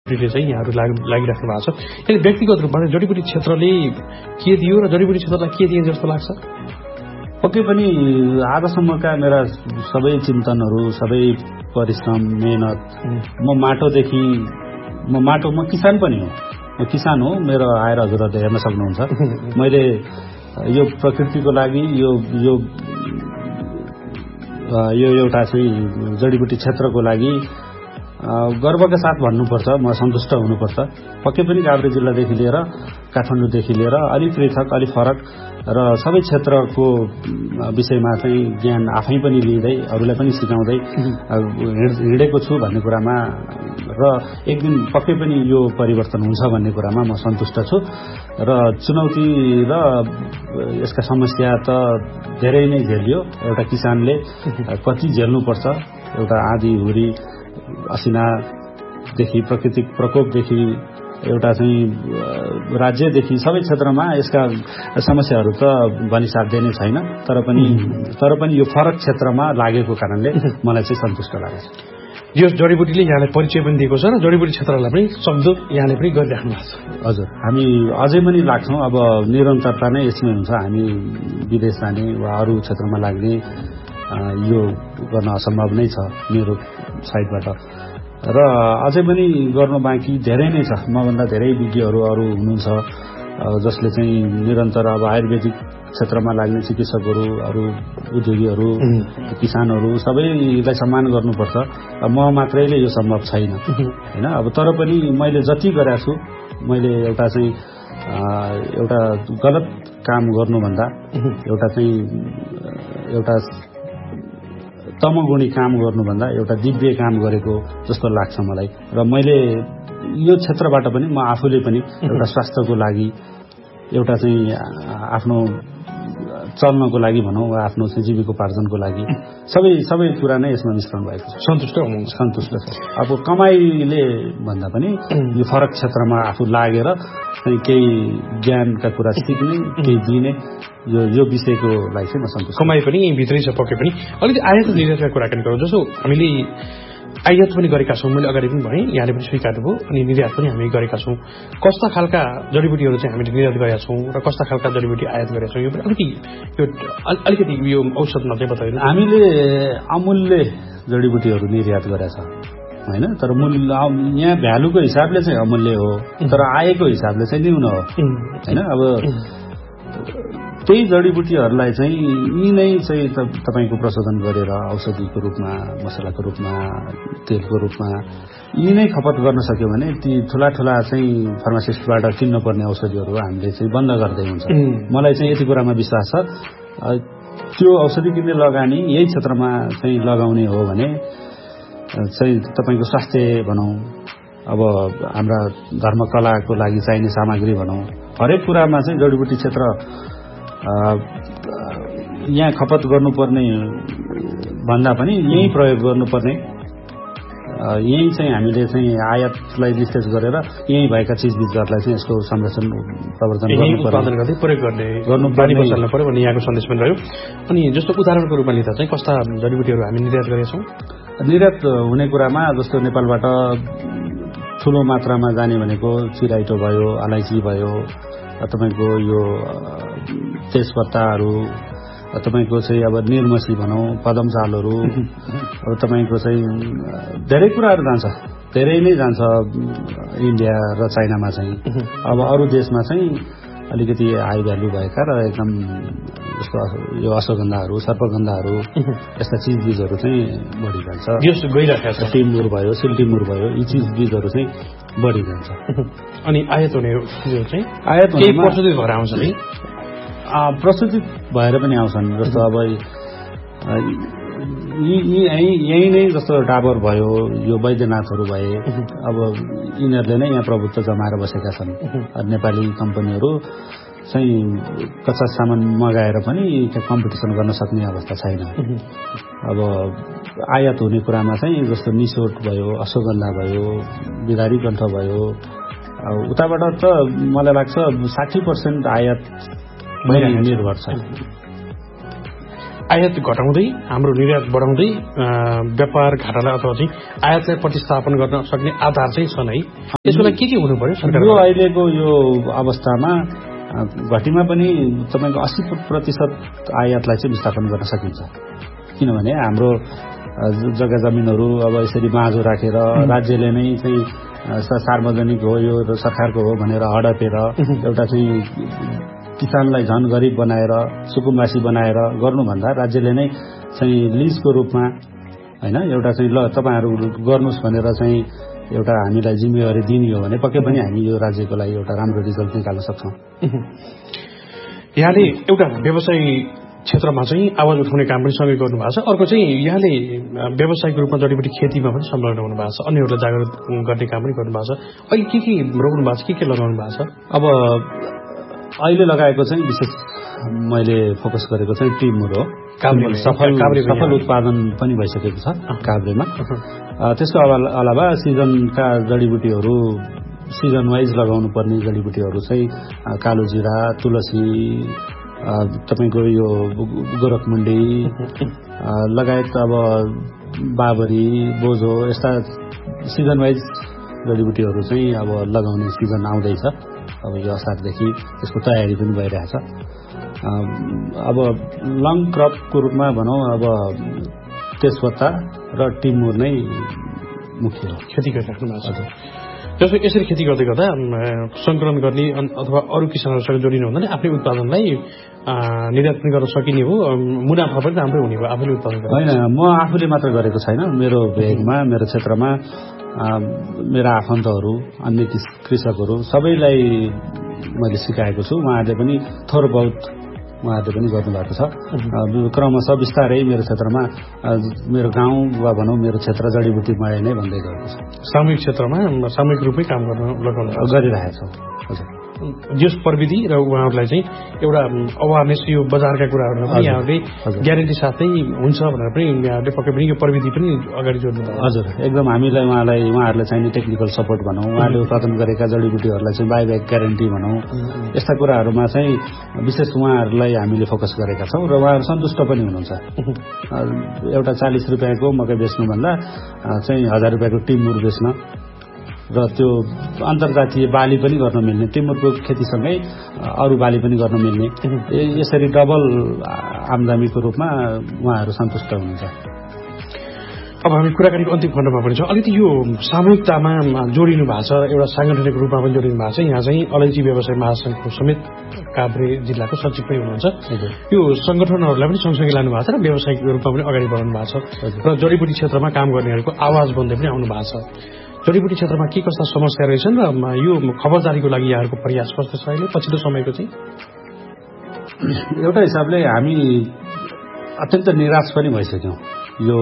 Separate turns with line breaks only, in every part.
चाहिँ यहाँहरू लागिराख्नु भएको छ। यसले व्यक्तिगत रूपमा जडीबुटी क्षेत्रले के दियो र जडीबुटी क्षेत्रलाई के दिए जस्तो लाग्छ?
पक्कै पनि आजसम्मका मेरा सबै चिन्तनहरू, सबै परिश्रम, मेहनत, म किसान पनि हो, म किसान हो। मेरो आएर हजुरहरूले हेर्न सक्नुहुन्छ। मैले यो प्रकृतिको लागि यो एउटा चाहिँ जडीबुटी क्षेत्रको लागि गर्वका साथ भन्नुपर्छ, म सन्तुष्ट हुनुपर्छ। पक्कै पनि काभ्रे जिल्लादेखि लिएर काठमाडौँदेखि लिएर अलिक पृथक, अलिक फरक र सबै क्षेत्रको विषयमा चाहिँ ज्ञान आफै पनि लिँदै अरूलाई पनि सिकाउँदै हिँडेको छु भन्ने कुरामा र एक दिन पक्कै पनि यो परिवर्तन हुन्छ भन्ने कुरामा म सन्तुष्ट छु। र चुनौती र यसका समस्या त धेरै नै झेलियो। एउटा किसानले कति झेल्नुपर्छ, एउटा आँधी हुरी असिनादेखि, प्राकृतिक प्रकोपदेखि, एउटा चाहिँ राज्यदेखि सबै क्षेत्रमा यसका समस्याहरू त भनिसाध्य नै छैन। तर पनि यो फरक क्षेत्रमा लागेको कारणले मलाई चाहिँ सन्तुष्ट लागेको छ।
यो जडीबुटीले यहाँलाई परिचय पनि दिएको छ र जडीबुटी क्षेत्रलाई पनि सहयोग यहाँले पनि गरिराख्नु भएको छ।
हजुर, हामी अझै पनि लाग्छौँ। अब निरन्तरता नै यसमै हुन्छ। हामी विदेश जाने वा अरू क्षेत्रमा लाग्ने यो गर्न असम्भव नै छ मेरो साइडबाट। र अझै पनि गर्नु बाँकी धेरै नै छ। मभन्दा धेरै विज्ञहरू अरू हुनुहुन्छ जसले चाहिँ निरन्तर अब आयुर्वेदिक क्षेत्रमा लाग्ने चिकित्सकहरू, अरू उद्योगीहरू, किसानहरू सबैलाई सम्मान गर्नुपर्छ। म मात्रैले यो सम्भव छैन हैन। अब तर पनि मैले जति गरेको छु, मैले एउटा चाहिँ एउटा गलत काम गर्नुभन्दा एउटा तमगुणी काम गर्नुभन्दा एउटा दिव्य काम गरेको जस्तो लाग्छ मलाई। र मैले यो क्षेत्रबाट पनि म आफूले पनि एउटा स्वास्थ्यको लागि, एउटा चाहिँ आफ्नो चल्नको लागि भनौँ वा आफ्नो चाहिँ जीविकोपार्जनको लागि सबै कुरा नै यसमा मिश्रण भएको छ।
सन्तुष्ट हुनुहुन्छ? सन्तुष्ट छ।
अब कमाइले भन्दा पनि यो फरक क्षेत्रमा आफू लागेर चाहिँ केही ज्ञानका कुरा सिक्ने, केही दिने, यो विषयको लागि चाहिँ म सन्तुष्ट।
कमाइ पनि भित्रै छ पक्कै पनि। अलिकति आयात निर्यातका कुराकानी गरौँ। जस्तो हामीले आयात पनि गरेका छौँ, मैले अगाडि पनि भनेँ, यहाँले पनि स्वीकार्नुभयो, अनि निर्यात पनि हामी गरेका छौँ। कस्ता खालका जडीबुटीहरू चाहिँ हामीले निर्यात गरेका छौँ र कस्ता खालका जडीबुटी आयात गरेका छौँ, यो पनि अलिकति यो औषधमा चाहिँ बताइदिनु।
हामीले अमूल्य जडीबुटीहरू निर्यात गरेका छ हैन। तर मूल्य यहाँ भ्यालुको हिसाबले चाहिँ अमूल्य हो, तर आएको हिसाबले चाहिँ न्यून हो हैन। अब त्यही जडीबुटीहरूलाई चाहिँ यी नै चाहिँ तपाईको प्रशोधन गरेर औषधिको रूपमा, मसलाको रूपमा, तेलको रूपमा यी नै खपत गर्न सक्यो भने ती ठुला चाहिँ फार्मासिस्टबाट किन्नुपर्ने औषधिहरू हामीले चाहिँ बन्द गर्दै हुन्छ। मलाई चाहिँ यति कुरामा विश्वास छ, त्यो औषधि किन्ने लगानी यही क्षेत्रमा चाहिँ लगाउने हो भने चाहिँ तपाईको स्वास्थ्य भनौँ, अब हाम्रा धर्मकलाको लागि चाहिने सामग्री भनौँ, हरेक कुरामा चाहिँ जडीबुटी क्षेत्र यहाँ खपत गर्नुपर्ने भन्दा पनि यही प्रयोग गर्नुपर्ने, यही चाहिँ हामीले चाहिँ आयातलाई विशेष गरेर यही भएका चिजबिजहरूलाई चाहिँ यसको संरक्षण प्रवर्धन
गर्नुपर्ने, प्रयोग गर्नुपर्ने बसाल्न पर्यो भन्ने यहाँको सन्देश पनि रह्यो। अनि जस्तो उदाहरणको रूपमा लिँदा चाहिँ कस्ता जडीबुटीहरू हामी निर्यात गरेका छौँ?
निर्यात हुने कुरामा जस्तो नेपालबाट ठुलो मात्रामा जाने भनेको चिराइटो भयो, अलैँची भयो, तपाईको यो तेजपत्ताहरू, तपाईको चाहिँ अब निर्मसी भनौँ, पदम चालहरू, अब तपाईको चाहिँ धेरै कुराहरू जान्छ, धेरै नै जान्छ इन्डिया र चाइनामा चाहिँ। अब अरू देशमा चाहिँ अलिकति हाई भ्यालु भएका र एकदम जस्तो यो अश्वगन्धाहरू, सर्पगन्धाहरू यस्ता चिजबिजहरू चाहिँ बढी जान्छ।
गइरहेको छ।
टिमुर भयो, सिल्टिमुर भयो, यी चिजबिजहरू चाहिँ बढी जान्छ।
अनि आयात हुने चाहिँ
आयात
केही प्रस्तुति भएर आउँछ नि,
प्रस्तुति भएर पनि आउँछन्। जस्तो अब यही नै जस्तो डाबर भयो, यो वैद्यनाथहरू भए, अब यिनीहरूले नै यहाँ प्रभुत्व जमाएर बसेका छन्। नेपाली कम्पनीहरू चाहिँ कच्चा सामान मगाएर पनि कम्पिटिसन गर्न सक्ने अवस्था छैन। अब आयात हुने कुरामा चाहिँ जस्तो निसोट भयो, अश्वगन्धा भयो, बिदारी कण्ठ भयो, उताबाट त मलाई लाग्छ 60% आयात निर्भर छ।
आयात घटाउँदै हाम्रो निर्यात बढाउँदै व्यापार घाटालाई अथवा चाहिँ आयातलाई प्रतिस्थापन गर्न सक्ने आधार चाहिँ छन् है। यसको लागि के हुनु पर्यो सरकार?
यो अहिलेको यो अवस्थामा घटीमा पनि तपाईँको 80% आयातलाई चाहिँ विस्थापन गर्न सकिन्छ। किनभने हाम्रो जग्गा जमिनहरू अब यसरी बाँझो राखेर राज्यले नै चाहिँ सार्वजनिक हो यो सरकारको हो भनेर हडपेर एउटा चाहिँ किसानलाई झन गरिब बनाएर सुकुम्बासी बनाएर गर्नुभन्दा राज्यले नै चाहिँ लिजको रूपमा हैन एउटा चाहिँ ल तपाईहरु गर्नुस् भनेर चाहिँ एउटा हामीलाई जिम्मेवारी दिने हो भने पक्कै पनि हामी यो राज्यको लागि एउटा राम्रो रिजल्ट निकाल्न सक्छौं।
यहाँले एउटा व्यवसाय क्षेत्रमा चाहिँ आवाज उठाउने काम पनि सँगै गर्नु भएको छ। अर्को चाहिँ यहाँले व्यावसायिक रूपमा जडीबुटी खेतीमा पनि संलग्न हुनु भएको छ, अन्यहरूलाई जागरुक गर्ने काम पनि गर्नु भएको छ। अहिले के रोक्नु भएको छ, के लगाउनु भएको छ?
अब अहिले लगाएको चाहिँ विशेष मैले फोकस गरेको चाहिँ टिमुर हो। सफल उत्पादन पनि भइसकेको छ काभ्रेमा। त्यसको अलावा सिजनका जडीबुटीहरू सिजन वाइज लगाउनु पर्ने जडीबुटीहरू चाहिँ कालो जिरा, तुलसी, तपाईको यो गोरखमुण्डी लगायत अब बाबरी, बोझो यस्ता सिजन वाइज जडीबुटीहरू चाहिँ अब लगाउने सिजन आउँदैछ। अब यो असारदेखि त्यसको तयारी पनि भइरहेछ। अब लङ क्रपको रूपमा भनौं अब तेजपत्ता र टिमुर नै मुख्य हो
खेती गरिराख्नु भएको छ। जसो यसरी खेती गर्दै गर्दा संकलन गर्ने अथवा अरू किसानहरूसँग जोडिनु हुँदा नै आफ्नै उत्पादनलाई निर्यात पनि गर्न सकिने हो, मुनाफा पनि राम्रै हुने हो आफूले उत्पादन गर्दा।
हैन, म आफूले मात्र गरेको छैन। मेरो भेगमा मेरो क्षेत्रमा मेरा आफन्तहरू अन्य कृषकहरू सबैलाई मैले सिकाएको छु। उहाँहरूले पनि थोर बहुत उहाँहरूले पनि गर्नुभएको छ। क्रमशः बिस्तारै मेरो क्षेत्रमा मेरो गाउँ वा भनौँ मेरो क्षेत्र जडीबुटीमय नै भन्दै गएको छ।
सामूहिक क्षेत्रमा सामूहिक रूपमै काम गर्न
गरिरहेको छ। हजुर,
यस प्रविधि र उहाँहरूलाई चाहिँ एउटा अवेरनेस यो बजारका कुराहरूमा पनि यहाँहरूले ग्यारेन्टी साथै हुन्छ भनेर पनि यहाँहरूले पक्कै पनि यो प्रविधि पनि अगाडि जोड्नु भयो।
हजुर, एकदम हामीलाई उहाँहरूलाई चाहिने टेक्निकल सपोर्ट भनौँ, उहाँले उत्पादन गरेका जडीबुटीहरूलाई चाहिँ बाइब्याक ग्यारेन्टी भनौँ, यस्ता कुराहरूमा चाहिँ विशेष उहाँहरूलाई हामीले फोकस गरेका छौँ र उहाँहरू सन्तुष्ट पनि हुनुहुन्छ। एउटा 40 रुपियाँको मकै बेच्नुभन्दा चाहिँ 1000 रुपियाँको टिमुर बेच्न र त्यो अन्तर्जातीय बाली पनि गर्न मिल्ने, टिमुरको खेतीसँगै अरू बाली पनि गर्न मिल्ने, यसरी डबल आम्दानीको रूपमा उहाँहरू सन्तुष्ट हुनुहुन्छ।
अब हामी कुराकानीको अन्तिम खण्डमा पनि छौँ। अलिकति यो सामूहिकतामा जोडिनु भएको छ, एउटा सांगठनिक रूपमा पनि जोडिनु भएको छ। यहाँ चाहिँ अलैँची व्यवसाय महासंघको समेत काभ्रे जिल्लाको सचिव पनि हुनुहुन्छ। यो संगठनहरूलाई पनि सँगसँगै लानु भएको छ र व्यावसायिक रूपमा पनि अगाडि बढाउनु भएको छ र जडीबुटी क्षेत्रमा काम गर्नेहरूको आवाज बन्दै पनि आउनु भएको छ। जडीबुटी क्षेत्रमा के कस्ता समस्या रहेछन् र यो खबरदारीको लागि यहाँहरूको प्रयास कस्तो छ अहिले पछिल्लो समयको चाहिँ?
एउटा हिसाबले हामी अत्यन्त निराश पनि भइसक्यौँ। यो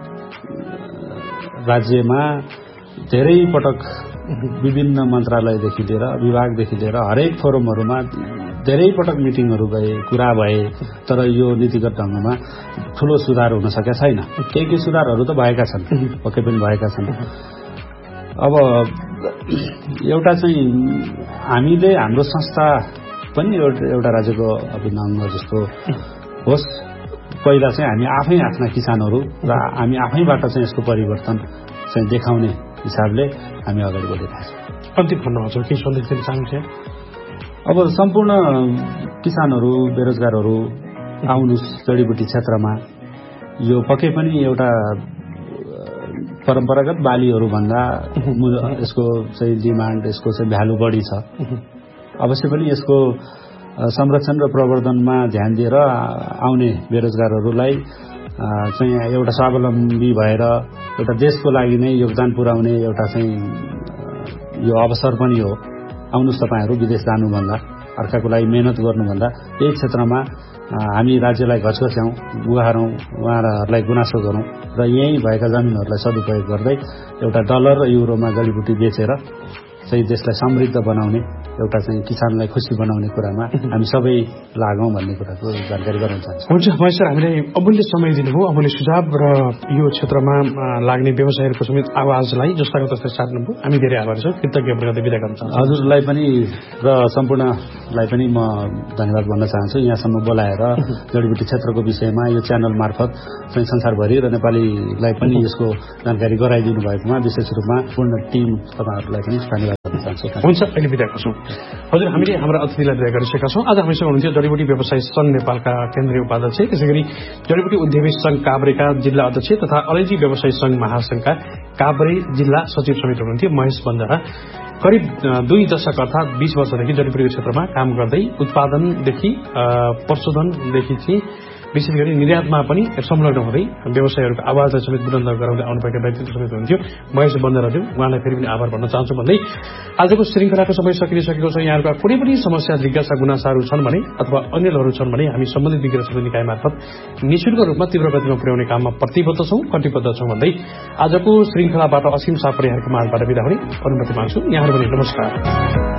राज्यमा धेरै पटक विभिन्न मन्त्रालयदेखि लिएर विभागदेखि लिएर हरेक फोरमहरूमा धेरै पटक मिटिङहरू गए, कुरा भए, तर यो नीतिगत ढङ्गमा ठूलो सुधार हुन सकेका छैन। केही सुधारहरू त भएका छन्, पक्कै पनि भएका छन्। अब एउटा चाहिँ हामीले हाम्रो संस्था पनि एउटा राज्यको अभिन्न अंग जस्तो होस्। पहिला चाहिँ हामी आफै आफ्ना किसानहरू र हामी आफैबाट चाहिँ यसको परिवर्तन चाहिँ देखाउने हिसाबले हामी अगाडि बढिरहेका छौँ।
अन्तिम खण्डमा छौँ, केही सन्देश दिन चाहनुहुन्छ?
अब सम्पूर्ण किसानहरू, बेरोजगारहरू आउनुहोस् जडीबुटी क्षेत्रमा। यो पक्कै पनि एउटा परम्परागत बालीहरू भन्दा यसको चाहिँ डिमान्ड, यसको चाहिँ भ्यालु बढी छ। अवश्य पनि यसको संरक्षण र प्रवर्धनमा ध्यान दिएर आउने बेरोजगारहरूलाई चाहिँ एउटा स्वावलम्बी भएर एउटा देशको लागि नै योगदान पुर्याउने एउटा चाहिँ यो अवसर पनि हो। आउनुहोस् तपाईहरु, विदेश जानुभन्दा, अर्काको लागि मेहनत गर्नुभन्दा यही क्षेत्रमा हामी राज्यलाई घचघच्याउँ, उहाँहरूलाई गुनासो गरौँ र यही भएका जमिनहरूलाई सदुपयोग गर्दै एउटा डलर र युरोमा जडीबुटी बेचेर चाहिँ देशलाई समृद्ध बनाउने एउटा चाहिँ किसानलाई खुसी बनाउने कुरामा हामी सबै लागौँ भन्ने कुराको जानकारी गराउन चाहन्छु।
हुन्छ महेश सर, हामीलाई अमूल्य समय दिनुभयो, अमूल्य सुझाव र यो क्षेत्रमा लाग्ने व्यवसायहरूको समेत आवाजलाई जस्ताको तस्तै सार्नुभयो। हामी धेरै आभारी छौँ, कृतज्ञ प्रति विदा गर्न चाहन्छु।
हजुरलाई पनि र सम्पूर्णलाई पनि म धन्यवाद भन्न चाहन्छु, यहाँसम्म बोलाएर जडीबुटी क्षेत्रको विषयमा यो च्यानल मार्फत चाहिँ संसारभरि र नेपालीलाई पनि यसको जानकारी गराइदिनु भएकोमा विशेष रूपमा पूर्ण टिम तपाईँहरूलाई पनि धन्यवाद भन्न चाहन्छु।
हुन्छ, अहिले बिदा गर्छौँ। हजुर, हामीले हाम्रा अतिथिलाई विदा गरिसकेका छौँ। आज हामीसँग हुनुहुन्थ्यो जडीबुटी व्यवसाय संघ नेपालका केन्द्रीय उपाध्यक्ष, त्यसै गरी जडीबुटी उद्यमी संघ काभ्रेका जिल्ला अध्यक्ष तथा अलैँची व्यवसाय संघ महासंघका काभ्रे जिल्ला सचिव समेत हुनुहुन्थ्यो महेश बन्जारा। करिब 2 दशक अर्थात् 20 वर्षदेखि जडीबुटीको क्षेत्रमा काम गर्दै उत्पादनदेखि प्रशोधनदेखि चाहिँ विशेष गरी निर्यातमा पनि संलग्न हुँदै व्यवसायहरूको आवाजलाई समेत बुलन्द गराउँदै आउनुभएका व्यक्तित्व समेत हुनुहुन्थ्यो महेश बन्जाराज्यू। उहाँलाई फेरि पनि आभार भन्न चाहन्छु भन्दै आजको श्रृङ्खलाको समय सकिसकेको छ। यहाँहरूका कुनै पनि समस्या, जिज्ञासा, गुनासाहरू छन् भने अथवा अन्यलहरू छन् भने हामी सम्बन्धित विज्ञ समिति निकाय मार्फत निःशुल्क रूपमा तीव्र गतिमा पुर्याउने काममा प्रतिबद्ध छौँ, कटिबद्ध छौँ भन्दै आजको श्रृङ्खलाबाट असीम सापरिहारको माझबाट बिदा हुने अनुमति माग्छु। यहाँहरू पनि नमस्कार।